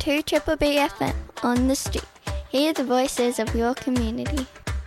2 Triple B FM on the street. Hear the voices of your community.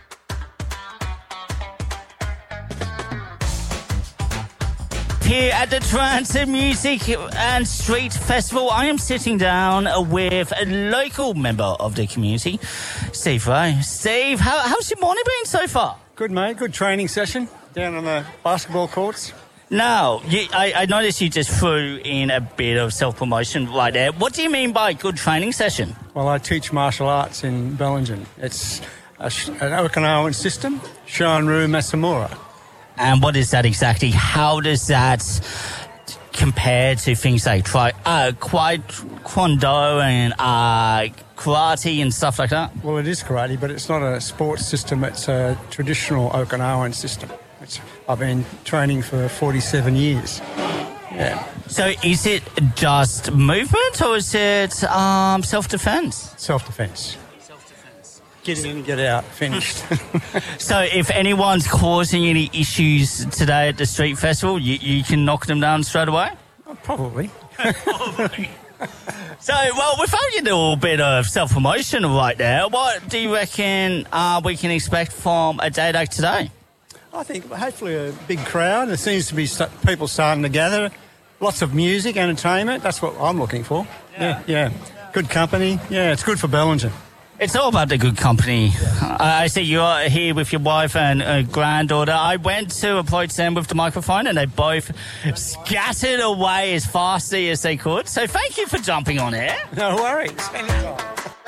Here at the Transit Music and Street Festival, I am sitting down with a local member of the community, Steve Ray. Steve, how's your morning been so far? Good, mate. Good training session down on the basketball courts. Now, I noticed you just threw in a bit of self-promotion right there. What do you mean by good training session? Well, I teach martial arts in Bellingen. It's an Okinawan system, Shanru Masamura. And what is that exactly? How does that compare to things like Kwon-Do and karate and stuff like that? Well, it is karate, but it's not a sports system. It's a traditional Okinawan system. I've been training for 47 years. Yeah. So is it just movement or is it self-defense? Self-defense. Get in, get out, finished. So if anyone's causing any issues today at the street festival, you can knock them down straight away? Oh, probably. Probably. So, well, we've had a little bit of self-promotion right there. What do you reckon we can expect from a day like today? I think hopefully a big crowd. There seems to be people starting to gather. Lots of music, entertainment. That's what I'm looking for. Yeah. Good company. Yeah, it's good for Bellingen. It's all about the good company. I see you're here with your wife and granddaughter. I went to approach them with the microphone and they both scattered away as fastly as they could. So thank you for jumping on air. No worries. Anytime.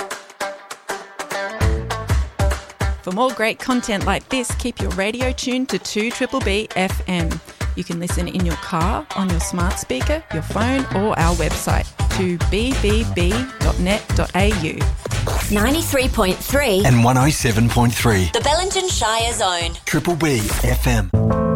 For more great content like this, keep your radio tuned to 2 Triple B FM. You can listen in your car, on your smart speaker, your phone or our website, 2bbb.net.au. 93.3 and 107.3. The Bellingen Shire Zone. Triple B FM.